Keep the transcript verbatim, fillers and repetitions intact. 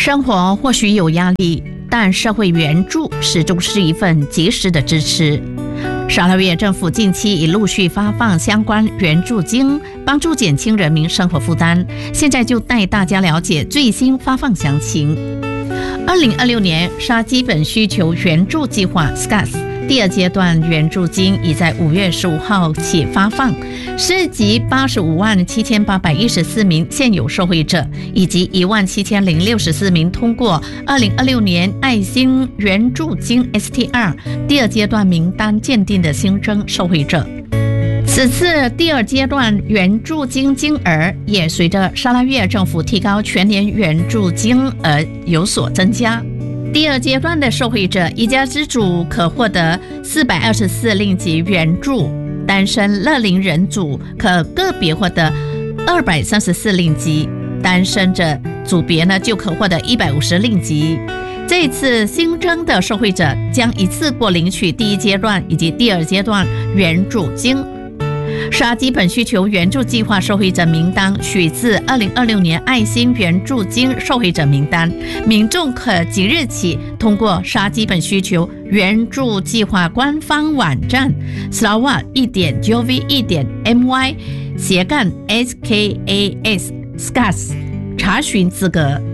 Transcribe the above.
生活或许有压力，但社会援助始终是一份及时的支持。沙拉越政府近期已陆续发放相关援助金，帮助减轻人民生活负担。现在就带大家了解最新发放详情。二零二六年沙基本需求援助计划 S C A S 第二阶段援助金已在五月十五号起发放，涉及八十五万七千八百一十四名现有受惠者，以及一万七千零六十四名通过二零二六年爱心援助金 S T R 第二阶段名单鉴定的新增受惠者。此次第二阶段援助金金额也随着沙拉越政府提高全年援助金额有所增加。第二阶段的受惠者，一家之主可获得四百二十四令吉援助，单身乐龄人组可个别获得二百三十四令吉，单身者组别呢就可获得一百五十令吉。这次新增的受惠者将一次过领取第一阶段以及第二阶段援助金。沙基本需求援助计划受惠者名单取自二零二六年爱心援助金受惠者名单，民众可即日起通过沙基本需求援助计划官方网站 sarawak 一点 gov 一点 my 斜杠 S K A S S C A S 查询资格。